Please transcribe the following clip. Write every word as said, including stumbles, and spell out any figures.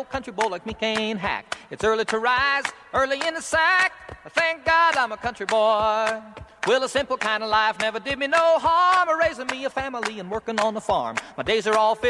old country boy like me can't hack. It's early to rise, early in the sack. Thank God I'm a country boy. Well, a simple kind of life never did me no harm, raising me a family and working on the farm. My days are all filled